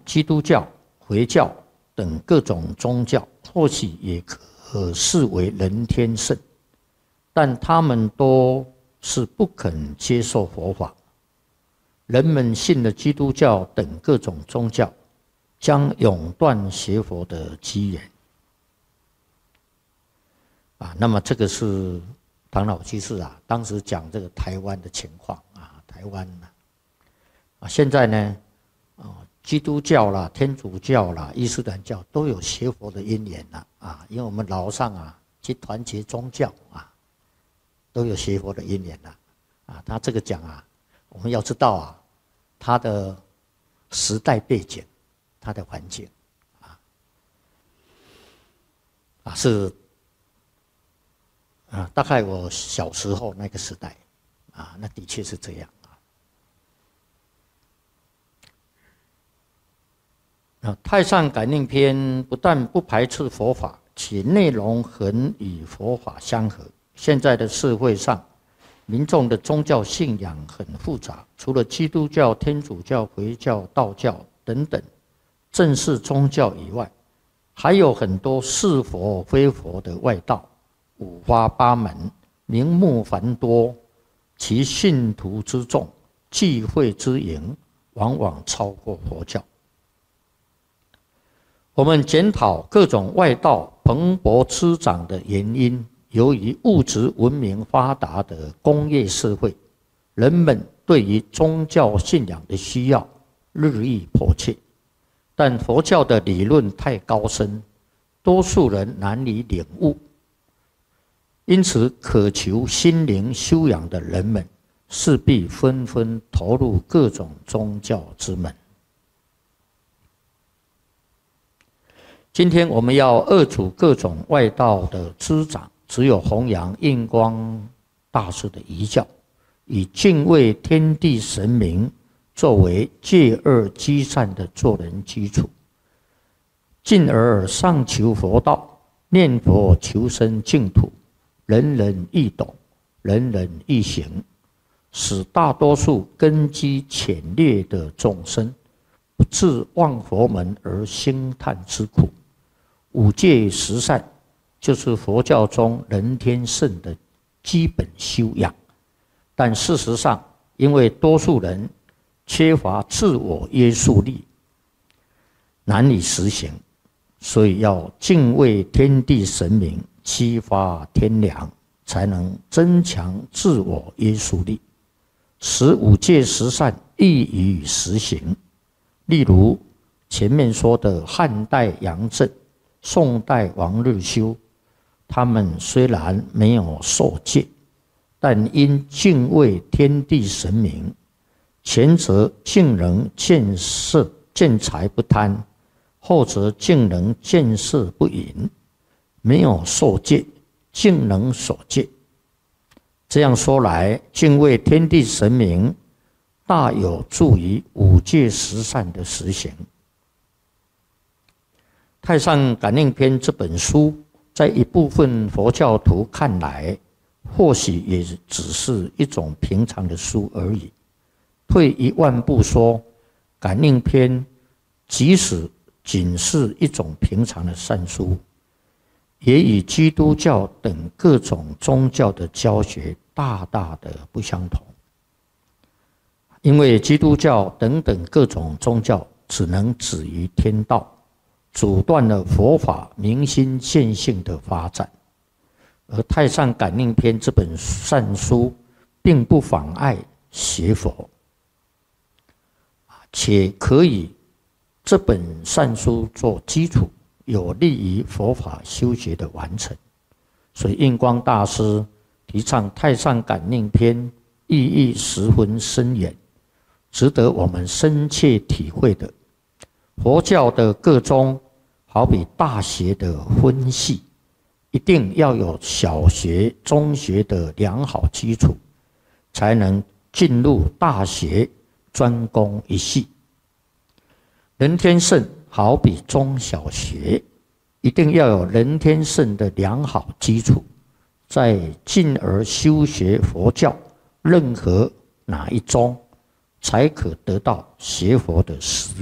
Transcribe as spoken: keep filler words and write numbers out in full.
基督教、回教等各种宗教，或许也可视为人天圣，但他们都是不肯接受佛法。人们信了基督教等各种宗教，将永断学佛的机缘。啊，那么这个是唐老居士啊，当时讲这个台湾的情况啊，台湾啊，啊现在呢，啊基督教啦、天主教啦、伊斯兰教都有学佛的因缘啦，啊，因为我们老上啊去团结宗教啊，都有学佛的因缘啦，啊，他这个讲啊，我们要知道啊，他的时代背景，他的环境，啊，啊是。啊，大概我小时候那个时代，啊，那的确是这样啊。啊，《太上感应篇》不但不排斥佛法，且内容很与佛法相合。现在的社会上，民众的宗教信仰很复杂，除了基督教、天主教、回教、道教等等正式宗教以外，还有很多是佛非佛的外道。五花八门，名目繁多，其信徒之众、聚会之营，往往超过佛教。我们检讨各种外道蓬勃滋长的原因，由于物质文明发达的工业社会，人们对于宗教信仰的需要日益迫切，但佛教的理论太高深，多数人难以领悟。因此，渴求心灵修养的人们，势必纷纷投入各种宗教之门。今天我们要遏阻各种外道的滋长，只有弘扬印光大师的遗教，以敬畏天地神明作为戒恶积善的做人基础，进而上求佛道，念佛求生净土。人人易懂，人人易行，使大多数根基浅劣的众生不至忘佛门而兴叹之苦。五戒十善就是佛教中人天圣的基本修养，但事实上，因为多数人缺乏自我约束力，难以实行，所以要敬畏天地神明，激发天良，才能增强自我约束力，使五戒十善易于实行。例如前面说的汉代杨震、宋代王日修，他们虽然没有受戒，但因敬畏天地神明，前者竟能见色见财不贪，后者竟能见色不淫，没有受戒，竟能守戒。这样说来，敬畏天地神明，大有助于五戒十善的实行。《太上感应篇》这本书，在一部分佛教徒看来，或许也只是一种平常的书而已。退一万步说，《感应篇》即使仅是一种平常的善书，也与基督教等各种宗教的教学大大的不相同。因为基督教等等各种宗教只能止于天道，阻断了佛法明心见性的发展，而《太上感应篇》这本善书并不妨碍学佛，且可以这本善书做基础，有利于佛法修学的完成。所以印光大师提倡《太上感应篇》，意义十分深远，值得我们深切体会的。佛教的各宗好比大学的分系，一定要有小学、中学的良好基础，才能进入大学专攻一系。人天圣好比中小学，一定要有人天圣的良好基础，再进而修学佛教任何哪一宗，才可得到学佛的实